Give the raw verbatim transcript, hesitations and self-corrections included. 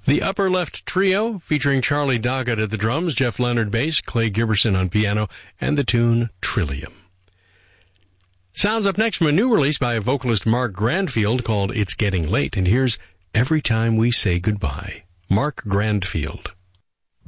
The Upper Left Trio, featuring Charlie Doggett at the drums, Jeff Leonard bass, Clay Giberson on piano, and the tune Trillium. Sounds up next from a new release by vocalist Mark Grandfield called It's Getting Late, and here's Every Time We Say Goodbye. Mark Grandfield.